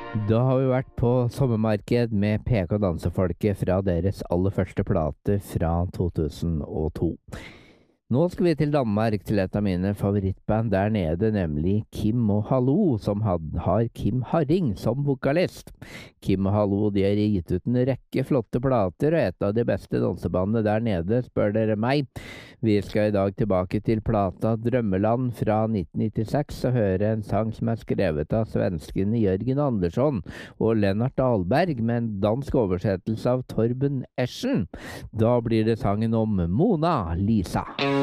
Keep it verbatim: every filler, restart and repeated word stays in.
Da har vi vært på sommermarked med P K Dansefolket fra deres aller første plate fra to tusen og to. Nå skal vi til Danmark, til et av mine favorittband der nede, nemlig Kim og Hallo, som had, har Kim Harring som vokalist. Kim og Hallo de har gitt ut en rekke flotte plater, og et av de beste dansebandene der nede, spør dere meg. Vi skal i dag tilbake til plata Drømmeland fra nitten nittiseks og høre en sang som er skrevet av svenskene Jørgen Andersson og Lennart Dahlberg, med en dansk oversettelse av Torben Eschen. Da blir det sangen om Mona Lisa.